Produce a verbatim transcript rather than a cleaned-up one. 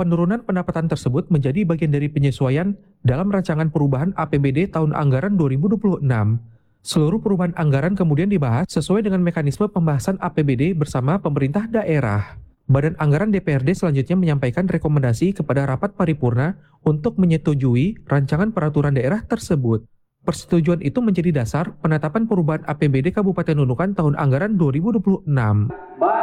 Penurunan pendapatan tersebut menjadi bagian dari penyesuaian dalam rancangan perubahan A P B D tahun anggaran dua ribu dua puluh enam. Seluruh perubahan anggaran kemudian dibahas sesuai dengan mekanisme pembahasan A P B D bersama pemerintah daerah. Badan Anggaran D P R D selanjutnya menyampaikan rekomendasi kepada rapat paripurna untuk menyetujui rancangan peraturan daerah tersebut. Persetujuan itu menjadi dasar penetapan perubahan A P B D Kabupaten Nunukan tahun anggaran dua ribu dua puluh enam.